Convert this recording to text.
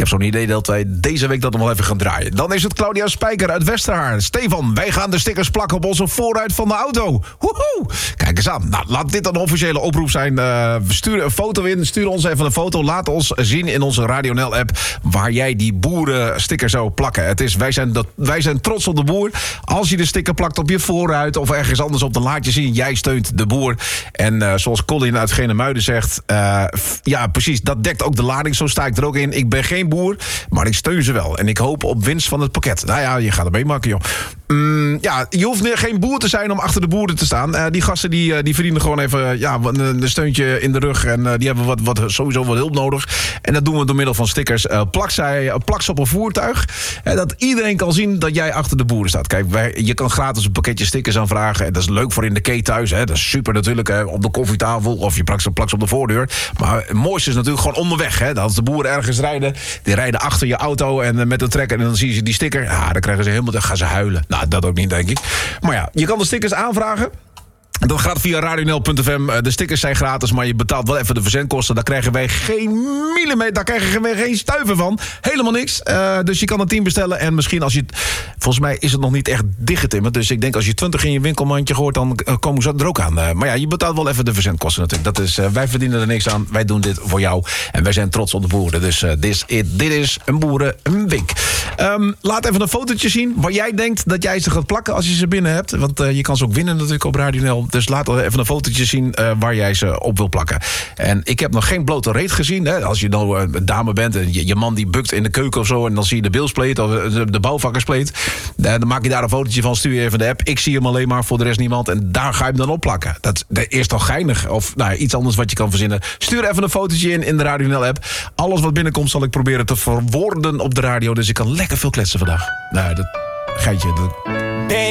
heb zo'n idee dat wij deze week dat nog wel even gaan draaien. Dan is het Claudia Spijker uit Westerhaar. Stefan, wij gaan de stickers plakken op onze voorruit van de auto. Woehoe! Kijk eens aan. Nou, laat dit dan een officiële oproep zijn. Stuur een foto in. Stuur ons even een foto. Laat ons zien in onze Radio NL app waar jij die boerensticker zou plakken. Wij zijn trots op de boer. Als je de sticker plakt op je voorruit of ergens anders op, dan laat je zien, jij steunt de boer. En zoals Colin uit Genemuiden zegt, ja precies, dat dekt ook de lading. Zo sta ik er ook in. Ik ben geen boer, maar ik steun ze wel. En ik hoop op winst van het pakket. Nou ja, je gaat er meemaken, joh. Ja, je hoeft geen boer te zijn om achter de boeren te staan. Die gasten die verdienen gewoon even een steuntje in de rug. En die hebben sowieso wat hulp nodig. En dat doen we door middel van stickers. Plak ze op een voertuig. Dat iedereen kan zien dat jij achter de boeren staat. Kijk, je kan gratis een pakketje stickers aanvragen. En dat is leuk voor in de key thuis. Dat is super natuurlijk, op de koffietafel. Of je plakt ze op de voordeur. Maar het mooiste is natuurlijk gewoon onderweg. Als de boeren ergens rijden, die rijden achter je auto en met een trekker. En dan zien ze die sticker. Ja, dan krijgen ze dan gaan ze huilen. Nou, dat ook niet, denk ik. Maar ja, je kan de stickers aanvragen. Dat gaat via radionl.fm. De stickers zijn gratis, maar je betaalt wel even de verzendkosten. Daar krijgen wij geen millimeter, daar krijgen wij geen stuiver van. Helemaal niks. Dus je kan een 10 bestellen. En misschien als je... Volgens mij is het nog niet echt dichtgetimmerd. Dus ik denk als je 20 in je winkelmandje gooit, dan komen ze er ook aan. Maar ja, je betaalt wel even de verzendkosten natuurlijk. Dat is, wij verdienen er niks aan. Wij doen dit voor jou. En wij zijn trots op de boeren. Dus dit is een boerenwink. Laat even een fotootje zien waar jij denkt dat jij ze gaat plakken als je ze binnen hebt. Want je kan ze ook winnen natuurlijk op Radio NL. Dus laat even een fotootje zien waar jij ze op wil plakken. En ik heb nog geen blote reet gezien. Hè. Als je nou een dame bent en je man die bukt in de keuken of zo, en dan zie je de bilspleet of de bouwvakkerspleet. Dan maak je daar een fotootje van, stuur je even de app. Ik zie hem alleen maar, voor de rest niemand. En daar ga je hem dan op plakken. Dat is toch geinig? Of iets anders wat je kan verzinnen. Stuur even een fotootje in de Radio NL app. Alles wat binnenkomt zal ik proberen te verwoorden op de radio. Dus ik kan lekker veel kletsen vandaag. Nou, dat geitje.